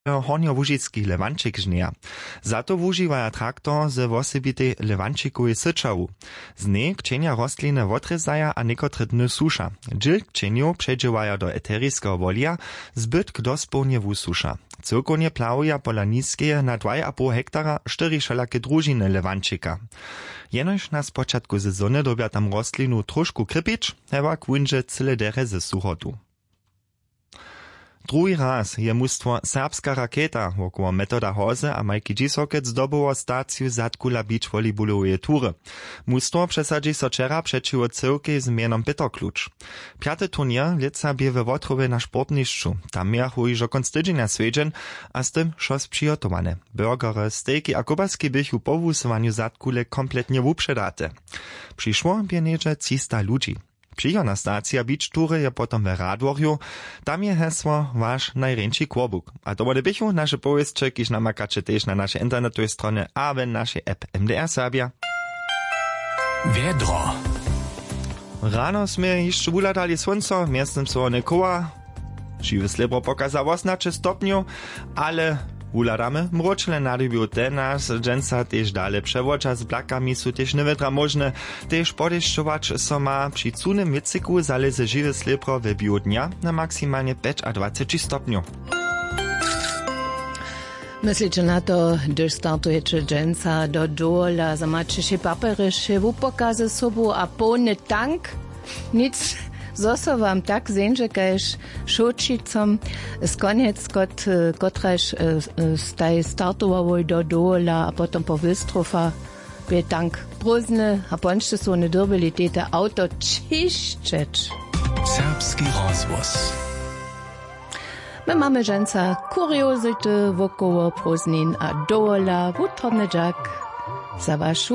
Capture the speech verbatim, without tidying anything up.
hornjołužickich lewančik žneja. Zato wužiwaja traktor ze wosebitej lewančikowej syczawu. Z nej kčenja rostliny wotrezaja a niekotre dny susza. Dżil kčenju przedźewaja do eterijskeho wolja, zbyt k dospownie wususza. Cyrkonie plawuja pola niskeje na dwa i pół hektara štyri všelakie družiny lewančika. Jenož na spočatku sezony dobja tam rostlinu trošku krypić, heva kwinže cyle dere ze suchotu. Drugi raz je mustwo Serbska Raketa wokoło Metoda Hoze a Majki Dzisokec zdobyło staciju Zatkula beach volleyballowej tury. Mustwo przesadzi so wczera przeciwko cyrkej z mienom Petoklucz. Piaty turnier leca bie we Wotrowie na sportniszczu. Tam miachu iżo konc tydzienia swiedźen, a z tym szos przygotowane. Burgery, stejki a kobaski bychu po wusowaniu Zatkule kompletnie wuprzedate. Przyszło bie nieże trzysta ludzi. Przyjona stacja beach tury je potom we Radworju, tam je hesło wasz najręci kłobuk. A to bude bychu nasze powieście, kiż namakacie też na naszej internetowej stronie, a w naszej app M D R Serbia. Wiedro. Rano sme jeszcze ulatali słońco, miastem słone koła. Žiwy slibro pokazał oznaczy stopniu, ale uladamy mroczne nadybiu te nas, dżęca też dalej przewodzia z blakami są też niewetra możne, też podeszczować so ma przy cunym wicyku zależy żywy slibro w biu dnia na maksymalnie pięć a dwadzieścia stopniu. Myślicie na to, gdyż startujecie dżęca do dola, zamaczycie papierysze w upokazy sobu a pełny tank? Nic. Zoso wam tak zenže, kajž šočicom z koniec, kot, kotraž staj startovali do dola, a potom po Wilstrofa je tank prozne, a ponšte so ne dobili tete auto čiščeč. Serbski rozvoz. My mamy ženca kuriozity wokoło proznin a dola, wutrobny džak za vašu